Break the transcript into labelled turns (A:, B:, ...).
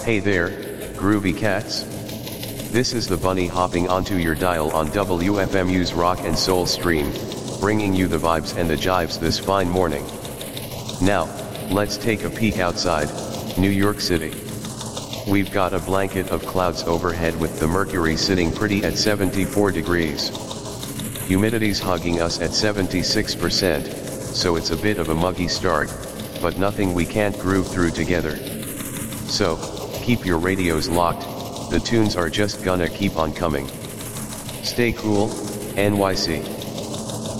A: Hey there, groovy cats. This is the bunny hopping onto your dial on WFMU's Rock and Soul stream, bringing you the vibes and the jives this fine morning. Now, let's take a peek outside, New York City. We've got a blanket of clouds overhead with the mercury sitting pretty at 74 degrees. Humidity's hugging us at 76%, so it's a bit of a muggy start, but nothing we can't groove through together. So, keep your radios locked, the tunes are just gonna keep on coming. Stay cool, NYC.